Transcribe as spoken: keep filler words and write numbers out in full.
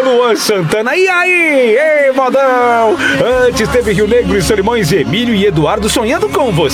Luan Santana. E aí? Ei, modão! Antes teve Rio Negro e Solimões, Emílio e Eduardo sonhando com você.